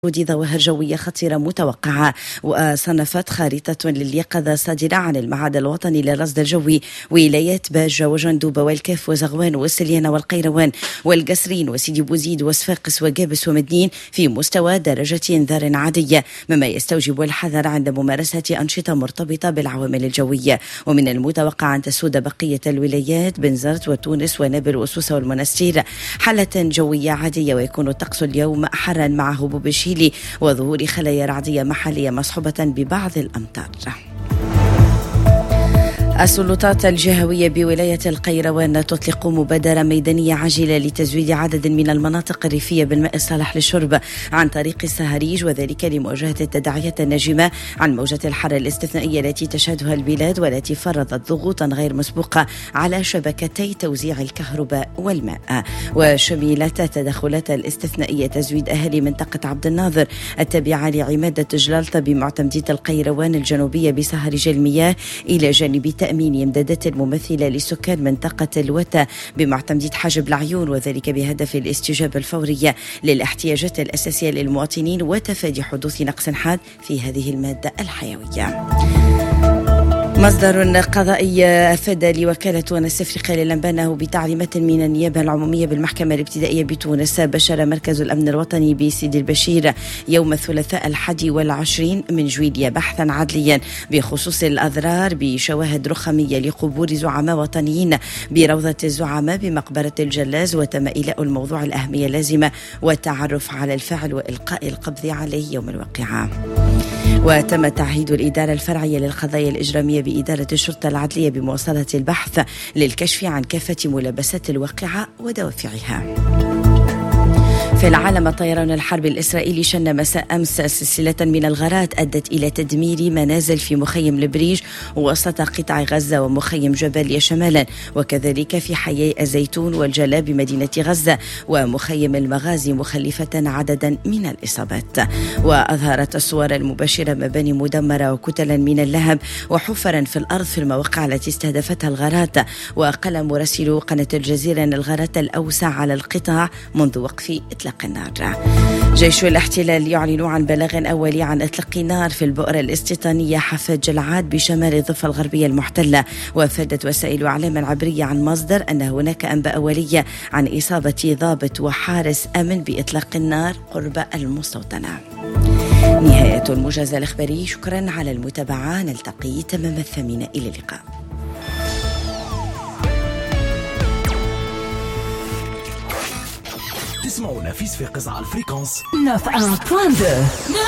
ظواهر جوية خطيرة متوقعة. وصنفت خارطة لليقظة صادرة عن المعهد الوطني للرصد الجوي ولايات باجة وجندوبة والكاف وزغوان والسليانة والقيروان والقصرين وسيدي بوزيد وصفاقس وقابس ومدنين في مستوى درجة انذار عادية، مما يستوجب الحذر عند ممارسة أنشطة مرتبطة بالعوامل الجوية. ومن المتوقع أن تسود بقية الولايات بنزرت وتونس ونابل وسوسة والمنستير حالة جوية عادية، ويكون الطقس اليوم حرا مع هبوب الشيلي وظهور خلايا رعدية محلية مصحوبة ببعض الأمطار. السلطات الجهوية بولاية القيروان تطلق مبادرة ميدانية عاجلة لتزويد عدد من المناطق الريفية بالماء الصالح للشرب عن طريق السهريج، وذلك لمواجهة التداعيات الناجمة عن موجة الحر الاستثنائية التي تشهدها البلاد والتي فرضت ضغوطا غير مسبوقة على شبكتي توزيع الكهرباء والماء. وشملت التدخلات الاستثنائية تزويد أهالي منطقة عبد الناظر التابعة لعمادة جلالطة بمعتمدية القيروان الجنوبية بسهريج المياه، إلى جانب تأمين إمدادات ممثلة لسكان منطقة الوتا بمعتمدية حاجب العيون، وذلك بهدف الاستجابة الفورية للاحتياجات الأساسية للمواطنين وتفادي حدوث نقص حاد في هذه المادة الحيوية. مصدر قضائي أفاد لوكالة ونس أفريقيا للأنباء بتعليمات من النيابة العمومية بالمحكمة الابتدائية بتونس بشر مركز الأمن الوطني بسيدي البشير يوم الثلاثاء 21 من جويلية بحثا عدليا بخصوص الأضرار بشواهد رخمية لقبور زعماء وطنيين بروضة الزعماء بمقبرة الجلاز، وتم إيلاء الموضوع الأهمية اللازمة والتعرف على الفاعل وإلقاء القبض عليه يوم الواقعة. وتم تعهيد الإدارة الفرعية للقضايا الإجرامية بإدارة الشرطة العدلية بمواصلة البحث للكشف عن كافة ملابسات الواقعة ودوافعها. في العالم، الطيران الحربي الإسرائيلي شن مساء أمس سلسلة من الغارات أدت إلى تدمير منازل في مخيم البريج وسط قطاع غزة ومخيم جباليا شمالا، وكذلك في حيي الزيتون والجلاء بمدينة غزة ومخيم المغازي، مخلفة عددا من الإصابات. وأظهرت الصور المباشرة مباني مدمرة وكتلا من اللهب وحفرا في الأرض في المواقع التي استهدفتها الغارات. وقال مراسل قناة الجزيرة أن الغارات الأوسع على القطاع منذ وقف إطلاق النار. جيش الاحتلال يعلن عن بلاغ أولي عن إطلاق نار في البؤرة الاستيطانية حافة جلعاد بشمال الضفة الغربية المحتلة. وافادت وسائل إعلام عبرية عن مصدر أن هناك أنباء أولية عن إصابة ضابط وحارس أمن بإطلاق النار قرب المستوطنة. نهاية الموجز الإخباري، شكرا على المتابعة، نلتقي تمام 8. إلى اللقاء. تسمعونا في صفاقس على الفريكونس 91.2.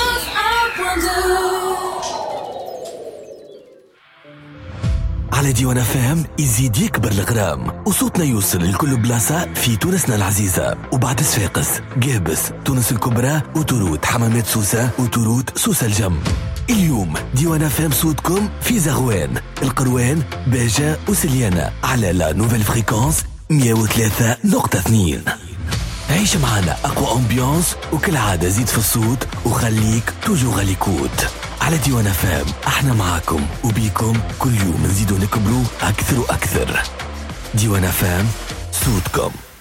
على ديوان فام يزيد يكبر الغرام وصوتنا يوصل لكل بلاصة في تونسنا العزيزة. وبعد صفاقس قابس تونس الكبرى وتروت حمامات سوسة وتروت سوسة الجم. اليوم ديوان فام صوتكم في زغوان القروان باجة وسليانة على لا نوفيل فريكونس 103.2. عيش معنا أقوى أمبيانس وكل عادة زيد في الصوت وخليك توجو غاليكوت. على ديوان فام احنا معاكم وبيكم كل يوم نزيدو نكبرو أكثر وأكثر. ديوان فام صوتكم.